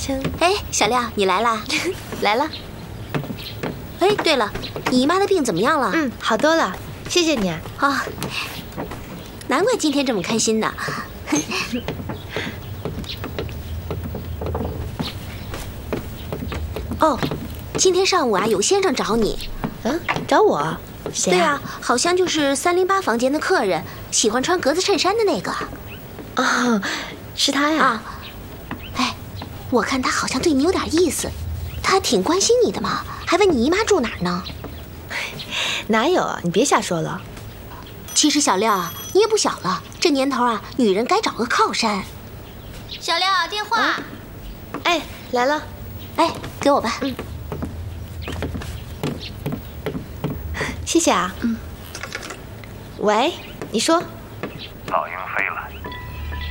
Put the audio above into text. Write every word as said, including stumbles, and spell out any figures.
锵。 哎，小亮，你来啦？ 来了。 哎，对了，你姨妈的病怎么样了？ 嗯，好多了，谢谢你啊。 哦，难怪今天这么开心呢。哦，今天上午啊，有先生找你。 嗯，找我？谁啊？ 对啊，好像就是三零八房间的客人，喜欢穿格子衬衫的那个。 哦，是他呀。 啊，哎，我看他好像对你有点意思，他挺关心你的嘛，还问你姨妈住哪儿呢。 哪有啊？你别瞎说了。 其实小廖啊，你也不小了，这年头啊，女人该找个靠山。 小廖，电话。 啊、哎，来了。 哎，给我吧。 嗯。谢谢啊。嗯。喂，你说。 老鹰飞了。